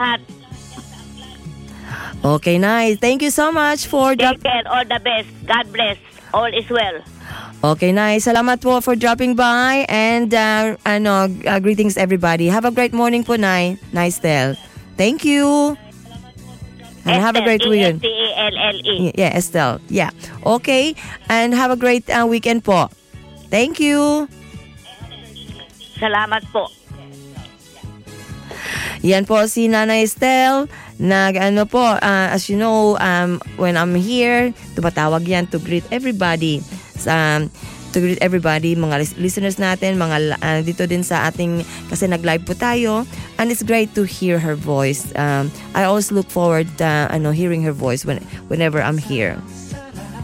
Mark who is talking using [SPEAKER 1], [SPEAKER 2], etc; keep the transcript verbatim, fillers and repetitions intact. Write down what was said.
[SPEAKER 1] lahat.
[SPEAKER 2] Okay, nice. Thank you so much for drop-
[SPEAKER 1] Take care. All the best. God bless. All is well.
[SPEAKER 2] Okay, nice. Salamat po for dropping by and uh, ano, uh, greetings everybody. Have a great morning po, Nay. Nice Tel. Thank you. And have a great weekend.
[SPEAKER 1] E S T E L L E.
[SPEAKER 2] Yeah, Estelle. Yeah. Okay. And have a great uh, weekend po. Thank you.
[SPEAKER 1] Salamat po.
[SPEAKER 2] Yan po si Nanay Estelle. Nag ano po, uh, as you know, um, when I'm here, tumatawag yan to greet everybody. Sa, to greet everybody, mga lis- listeners natin, mga uh, dito din sa ating, kasi nag-live po tayo. And it's great to hear her voice. Um, I always look forward to uh, ano, hearing her voice when, whenever I'm here.